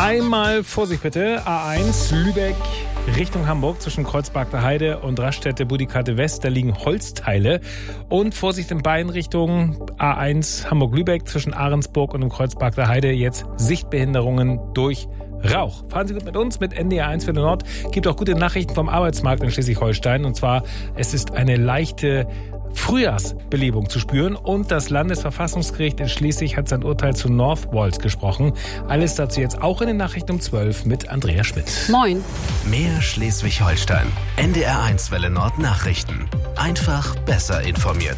Einmal Vorsicht bitte, A1 Lübeck Richtung Hamburg zwischen Kreuzberger Heide und Raststätte Budikate West, da liegen Holzteile. Und Vorsicht in beiden Richtungen, A1 Hamburg-Lübeck zwischen Ahrensburg und dem Kreuzberger Heide, jetzt Sichtbehinderungen durch Rauch. Fahren Sie gut mit uns, mit NDR 1 für den Nord. Gibt auch gute Nachrichten vom Arbeitsmarkt in Schleswig-Holstein. Und zwar, es ist eine leichte Frühjahrsbelebung zu spüren und das Landesverfassungsgericht in Schleswig hat sein Urteil zu Northvolt gesprochen. Alles dazu jetzt auch in den Nachrichten um 12 mit Andrea Schmidt. Moin. Mehr Schleswig-Holstein. NDR 1 Welle Nord Nachrichten. Einfach besser informiert.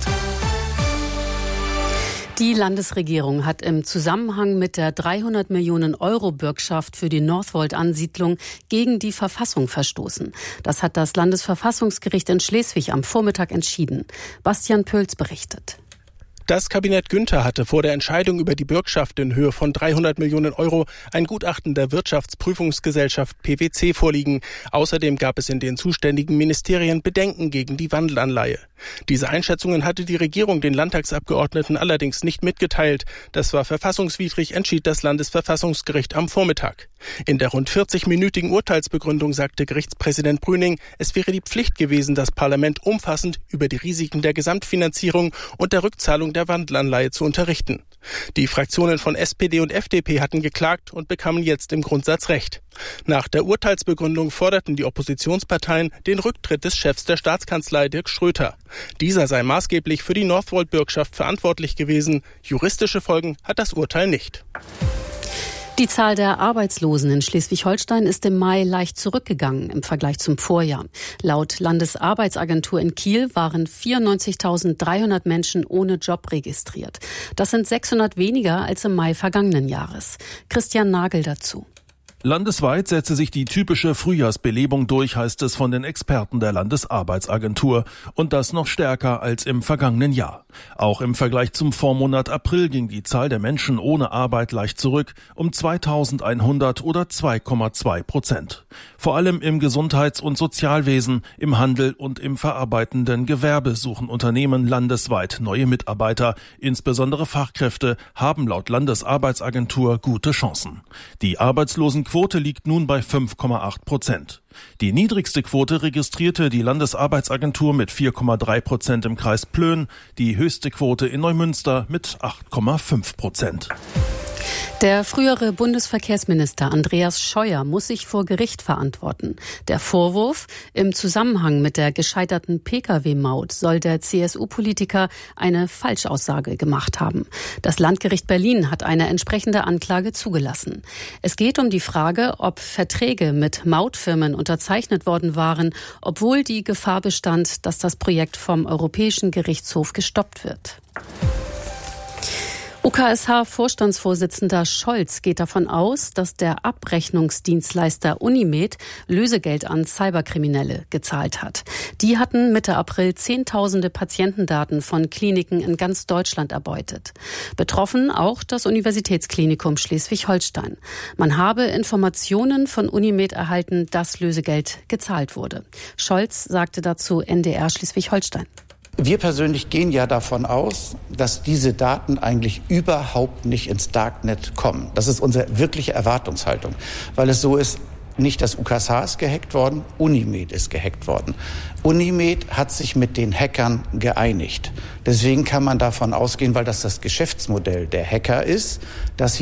Die Landesregierung hat im Zusammenhang mit der 300 Millionen Euro Bürgschaft für die Northvolt-Ansiedlung gegen die Verfassung verstoßen. Das hat das Landesverfassungsgericht in Schleswig am Vormittag entschieden. Bastian Pölz berichtet. Das Kabinett Günther hatte vor der Entscheidung über die Bürgschaft in Höhe von 300 Millionen Euro ein Gutachten der Wirtschaftsprüfungsgesellschaft PwC vorliegen. Außerdem gab es in den zuständigen Ministerien Bedenken gegen die Wandelanleihe. Diese Einschätzungen hatte die Regierung den Landtagsabgeordneten allerdings nicht mitgeteilt. Das war verfassungswidrig, entschied das Landesverfassungsgericht am Vormittag. In der rund 40-minütigen Urteilsbegründung sagte Gerichtspräsident Brüning, es wäre die Pflicht gewesen, das Parlament umfassend über die Risiken der Gesamtfinanzierung und der Rückzahlung der Wandelanleihe zu unterrichten. Die Fraktionen von SPD und FDP hatten geklagt und bekamen jetzt im Grundsatz Recht. Nach der Urteilsbegründung forderten die Oppositionsparteien den Rücktritt des Chefs der Staatskanzlei Dirk Schröter. Dieser sei maßgeblich für die Northvolt-Bürgschaft verantwortlich gewesen. Juristische Folgen hat das Urteil nicht. Die Zahl der Arbeitslosen in Schleswig-Holstein ist im Mai leicht zurückgegangen im Vergleich zum Vorjahr. Laut Landesarbeitsagentur in Kiel waren 94.300 Menschen ohne Job registriert. Das sind 600 weniger als im Mai vergangenen Jahres. Christian Nagel dazu. Landesweit setze sich die typische Frühjahrsbelebung durch, heißt es von den Experten der Landesarbeitsagentur. Und das noch stärker als im vergangenen Jahr. Auch im Vergleich zum Vormonat April ging die Zahl der Menschen ohne Arbeit leicht zurück, um 2.100 oder 2,2%. Vor allem im Gesundheits- und Sozialwesen, im Handel und im verarbeitenden Gewerbe suchen Unternehmen landesweit neue Mitarbeiter. Insbesondere Fachkräfte haben laut Landesarbeitsagentur gute Chancen. Die Arbeitslosenquote liegt nun bei 5,8%. Die niedrigste Quote registrierte die Landesarbeitsagentur mit 4,3% im Kreis Plön, die höchste Quote in Neumünster mit 8,5%. Der frühere Bundesverkehrsminister Andreas Scheuer muss sich vor Gericht verantworten. Der Vorwurf: Im Zusammenhang mit der gescheiterten Pkw-Maut soll der CSU-Politiker eine Falschaussage gemacht haben. Das Landgericht Berlin hat eine entsprechende Anklage zugelassen. Es geht um die Frage, ob Verträge mit Mautfirmen unterzeichnet worden waren, obwohl die Gefahr bestand, dass das Projekt vom Europäischen Gerichtshof gestoppt wird. UKSH-Vorstandsvorsitzender Scholz geht davon aus, dass der Abrechnungsdienstleister Unimed Lösegeld an Cyberkriminelle gezahlt hat. Die hatten Mitte April Zehntausende Patientendaten von Kliniken in ganz Deutschland erbeutet. Betroffen auch das Universitätsklinikum Schleswig-Holstein. Man habe Informationen von Unimed erhalten, dass Lösegeld gezahlt wurde. Scholz sagte dazu NDR Schleswig-Holstein. Wir persönlich gehen ja davon aus, dass diese Daten eigentlich überhaupt nicht ins Darknet kommen. Das ist unsere wirkliche Erwartungshaltung, weil es so ist, nicht das UKSH ist gehackt worden, Unimed ist gehackt worden. Unimed hat sich mit den Hackern geeinigt. Deswegen kann man davon ausgehen, weil das Geschäftsmodell der Hacker ist, dass